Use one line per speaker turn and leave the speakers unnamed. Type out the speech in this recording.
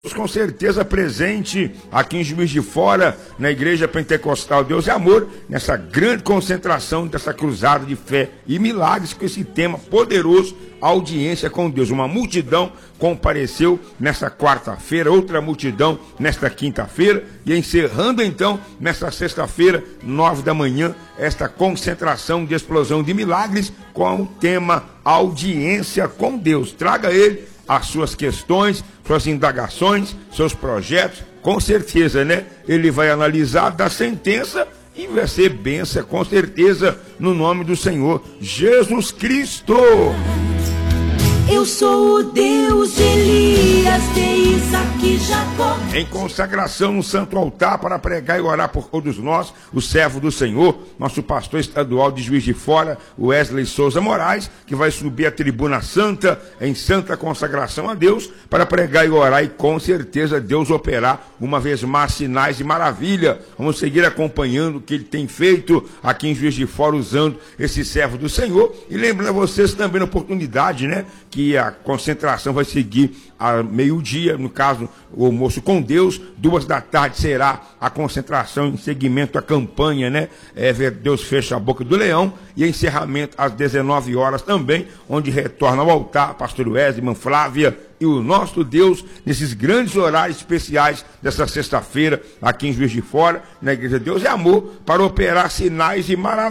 Com certeza presente aqui em Juiz de Fora, na Igreja Pentecostal Deus é Amor, nessa grande concentração dessa cruzada de fé e milagres com esse tema poderoso, audiência com Deus. Uma multidão compareceu nesta quarta-feira, outra multidão nesta quinta-feira e encerrando então nesta sexta-feira, 9 da manhã, esta concentração de explosão de milagres com o tema audiência com Deus. Traga ele as suas questões, suas indagações, seus projetos, com certeza, né? Ele vai analisar da sentença e vai ser bênção, com certeza, no nome do Senhor Jesus Cristo.
Eu sou o Deus de Elias, de Isaac e Jacó.
Em consagração no santo altar para pregar e orar por todos nós, o servo do Senhor, nosso pastor estadual de Juiz de Fora, Wesley Souza Moraes, que vai subir à tribuna santa, em santa consagração a Deus, para pregar e orar e com certeza Deus operar uma vez mais sinais e maravilha. Vamos seguir acompanhando o que ele tem feito aqui em Juiz de Fora, usando esse servo do Senhor. E lembrando a vocês também na oportunidade, né, que a concentração vai seguir a meio-dia, no caso, o almoço com Deus, 2 da tarde será a concentração em seguimento à campanha, né? Deus fecha a boca do leão, e encerramento às 19 horas também, onde retorna ao altar pastor Wesley, irmã Flávia e o nosso Deus, nesses grandes horários especiais dessa sexta-feira, aqui em Juiz de Fora, na Igreja Deus é Amor, para operar sinais e maravilhas.